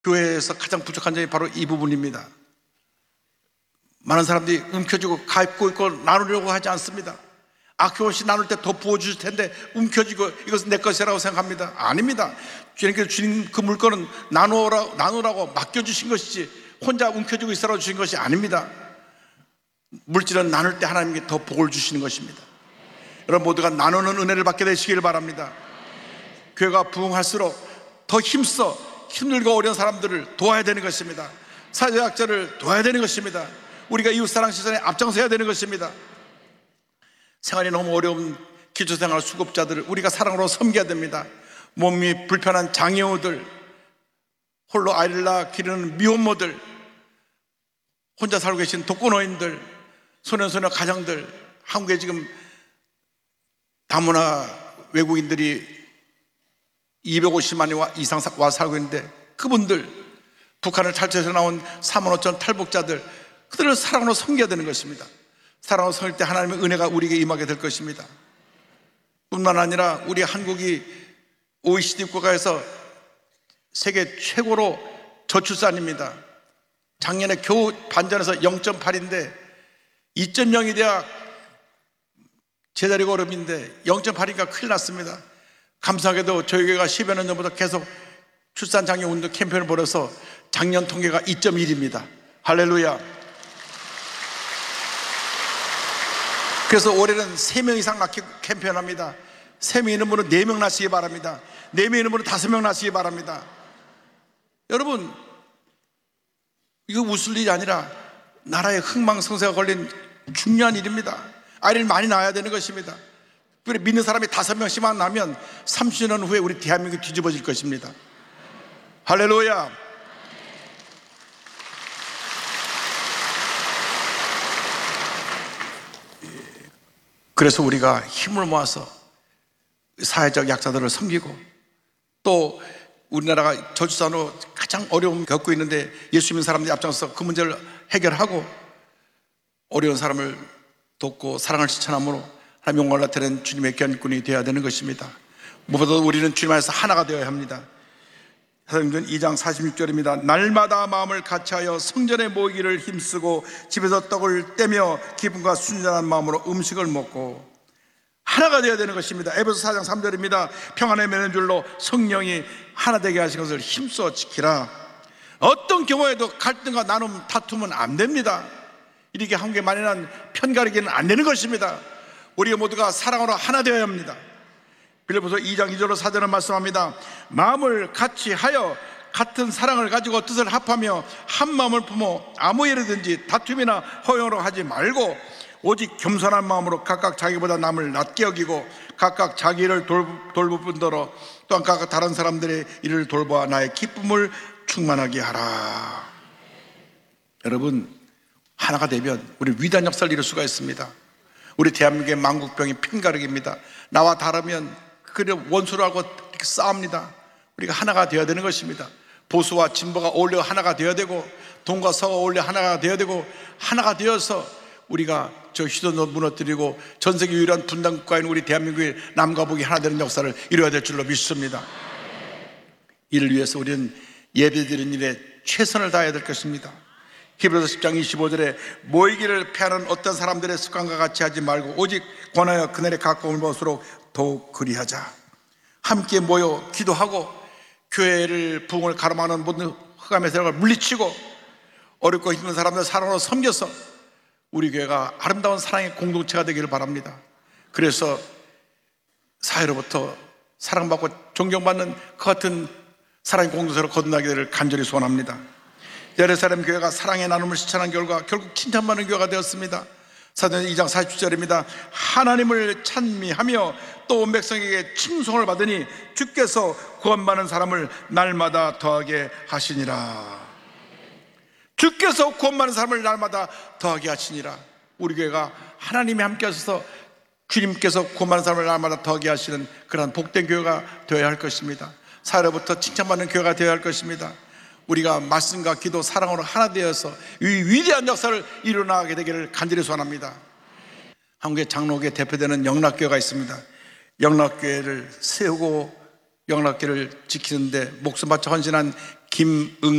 교회에서 가장 부족한 점이 바로 이 부분입니다. 많은 사람들이 움켜쥐고 가입고 있고 나누려고 하지 않습니다. 아낌없이 나눌 때 더 부어주실 텐데 움켜쥐고 이것은 내 것이라고 생각합니다. 아닙니다. 주님께서 주신 그 물건은 나누라고 맡겨주신 것이지 혼자 움켜쥐고 있으라고 주신 것이 아닙니다. 물질은 나눌 때 하나님께 더 복을 주시는 것입니다. 여러분 모두가 나누는 은혜를 받게 되시길 바랍니다. 교회가 부흥할수록 더 힘들고 어려운 사람들을 도와야 되는 것입니다. 사회약자를 도와야 되는 것입니다. 우리가 이웃사랑 시선에 앞장서야 되는 것입니다. 생활이 너무 어려운 기초생활 수급자들을 우리가 사랑으로 섬겨야 됩니다. 몸이 불편한 장애우들, 홀로 아이를 낳아 기르는 미혼모들, 혼자 살고 계신 독거노인들, 소년소녀 가정들, 한국에 지금 다문화 외국인들이 250만 이상 와 살고 있는데 그분들, 북한을 탈출해서 나온 3만 5천 탈북자들, 그들을 사랑으로 섬겨야 되는 것입니다. 사랑으로 섬길 때 하나님의 은혜가 우리에게 임하게 될 것입니다. 뿐만 아니라 우리 한국이 OECD 국가에서 세계 최고로 저출산입니다. 작년에 겨우 반전에서 0.8인데 2.0이 돼야 제자리가 어렵인데 0.8이니까 큰일 났습니다. 감사하게도 저희 교회가 10여 년 전부터 계속 출산 장려 운동 캠페인을 벌여서 작년 통계가 2.1입니다. 할렐루야. 그래서 올해는 3명 이상 낳기 캠페인합니다. 3명 있는 분은 4명 낳으시기 바랍니다. 4명 있는 분은 5명 낳으시기 바랍니다. 여러분, 이거 웃을 일이 아니라 나라의 흥망성쇠가 걸린 중요한 일입니다. 아이를 많이 낳아야 되는 것입니다. 믿는 사람이 5명씩만 낳으면 30년 후에 우리 대한민국이 뒤집어질 것입니다. 할렐루야. 그래서 우리가 힘을 모아서 사회적 약자들을 섬기고 또 우리나라가 저출산으로 가장 어려움을 겪고 있는데 예수 믿는 사람들이 앞장서서 그 문제를 해결하고 어려운 사람을 돕고 사랑을 실천함으로 하나님 영광을 나타내는 주님의 귀한 일꾼이 되어야 되는 것입니다. 무엇보다도 우리는 주님 안에서 하나가 되어야 합니다. 사도행전 2장 46절입니다. 날마다 마음을 같이하여 성전에 모이기를 힘쓰고 집에서 떡을 떼며 기쁨과 순전한 마음으로 음식을 먹고 하나가 되어야 되는 것입니다. 에베소 4장 3절입니다. 평안에 매는 줄로 성령이 하나 되게 하신 것을 힘써 지키라. 어떤 경우에도 갈등과 나눔, 다툼은 안 됩니다. 이렇게 한국에 만연한 편가르기는 안 되는 것입니다. 우리 모두가 사랑으로 하나 되어야 합니다. 빌립보서 2장 2절로 4절은 말씀합니다. 마음을 같이 하여 같은 사랑을 가지고 뜻을 합하며 한 마음을 품어 아무 일이든지 다툼이나 허용으로 하지 말고 오직 겸손한 마음으로 각각 자기보다 남을 낮게 여기고 각각 자기 일을 돌볼 뿐더러 또한 각각 다른 사람들의 일을 돌보아 나의 기쁨을 충만하게 하라. 여러분, 하나가 되면 우리 위대한 역사를 이룰 수가 있습니다. 우리 대한민국의 만국병이 편가르기입니다. 나와 다르면 그래 원수로 하고 이렇게 싸웁니다. 우리가 하나가 되어야 되는 것입니다. 보수와 진보가 어울려 하나가 되어야 되고 동과 서가 어울려 하나가 되어야 되고 하나가 되어서 우리가 저 휴전도 무너뜨리고 전 세계 유일한 분단 국가인 우리 대한민국의 남과 북이 하나 되는 역사를 이루어야 될 줄로 믿습니다. 이를 위해서 우리는 예배드리는 일에 최선을 다해야 될 것입니다. 히브리서 10장 25절에 모이기를 패하는 어떤 사람들의 습관과 같이 하지 말고 오직 권하여 그날에 가까운 것으로 더욱 그리하자. 함께 모여 기도하고 교회를 부흥을 가로막는 모든 흑암의 세력을 물리치고 어렵고 힘든 사람들 사랑으로 섬겨서 우리 교회가 아름다운 사랑의 공동체가 되기를 바랍니다. 그래서 사회로부터 사랑받고 존경받는 그 같은 사랑의 공동체로 거듭나기를 간절히 소원합니다. 예루살렘 교회가 사랑의 나눔을 실천한 결과 결국 칭찬받는 교회가 되었습니다. 사도행전 2장 47절입니다. 하나님을 찬미하며 또 온 백성에게 칭송을 받으니 주께서 구원받는 사람을 날마다 더하게 하시니라. 주께서 구원받는 사람을 날마다 더하게 하시니라. 우리 교회가 하나님이 함께 하셔서 주님께서 구원받는 사람을 날마다 더하게 하시는 그런 복된 교회가 되어야 할 것입니다. 사회로부터 칭찬받는 교회가 되어야 할 것입니다. 우리가 말씀과 기도, 사랑으로 하나 되어서 이 위대한 역사를 이루어나가게 되기를 간절히 소원합니다. 한국의 장로교회 대표되는 영락교회가 있습니다. 영락교회를 세우고 영락교회를 지키는데 목숨 바쳐 헌신한 김응